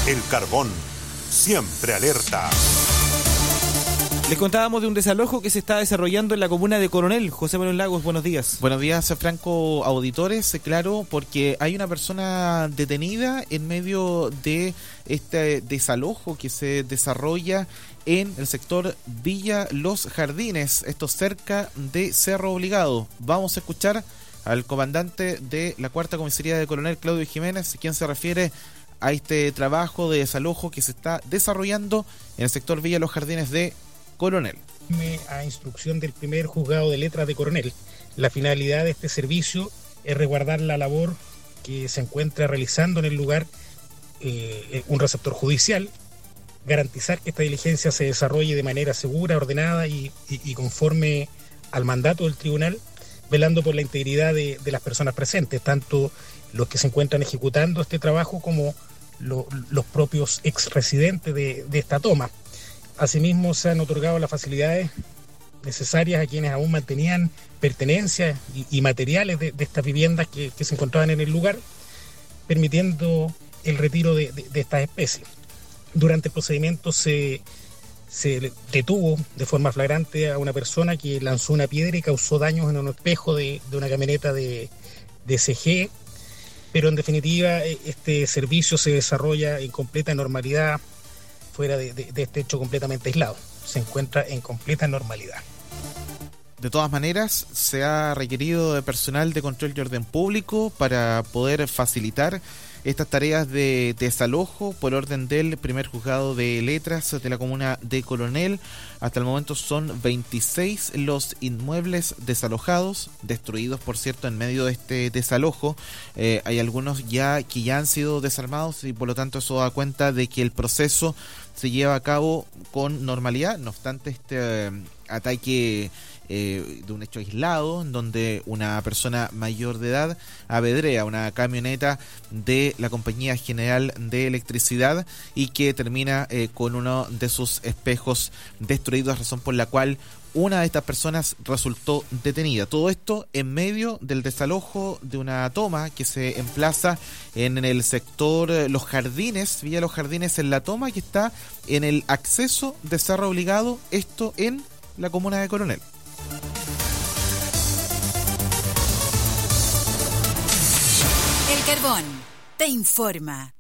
El Carbón, siempre alerta. Les contábamos de un desalojo que se está desarrollando en la comuna de Coronel. José Manuel Lagos, buenos días. Buenos días, Franco, auditores. Claro, porque hay una persona detenida en medio de este desalojo que se desarrolla en el sector Villa Los Jardines, esto cerca de Cerro Obligado. Vamos a escuchar al comandante de la Cuarta Comisaría de Coronel, Claudio Jiménez, quien se refiere a este trabajo de desalojo que se está desarrollando en el sector Villa Los Jardines de Coronel. A instrucción del primer juzgado de letras de Coronel, la finalidad de este servicio es resguardar la labor que se encuentra realizando en el lugar un receptor judicial, garantizar que esta diligencia se desarrolle de manera segura, ordenada y conforme al mandato del tribunal, velando por la integridad de las personas presentes, tanto los que se encuentran ejecutando este trabajo como los propios ex residentes de esta toma. Asimismo, se han otorgado las facilidades necesarias a quienes aún mantenían pertenencias y materiales de estas viviendas que se encontraban en el lugar, permitiendo el retiro de estas especies. Durante el procedimiento se detuvo de forma flagrante a una persona que lanzó una piedra y causó daños en un espejo de una camioneta de CG, pero en definitiva este servicio se desarrolla en completa normalidad, fuera de este hecho completamente aislado. Se encuentra en completa normalidad. De todas maneras, se ha requerido de personal de control y orden público para poder facilitar estas tareas de desalojo por orden del primer juzgado de letras de la comuna de Coronel. Hasta el momento son 26 los inmuebles desalojados, destruidos por cierto en medio de este desalojo. Hay algunos que ya han sido desarmados y por lo tanto eso da cuenta de que el proceso se lleva a cabo con normalidad. No obstante, este ataque de un hecho aislado en donde una persona mayor de edad apedrea una camioneta de la Compañía General de Electricidad y que termina con uno de sus espejos destruidos, razón por la cual una de estas personas resultó detenida. Todo esto en medio del desalojo de una toma que se emplaza en el sector Los Jardines, Villa Los Jardines, en la toma que está en el acceso de Cerro Obligado, esto en la comuna de Coronel. El Carbón te informa.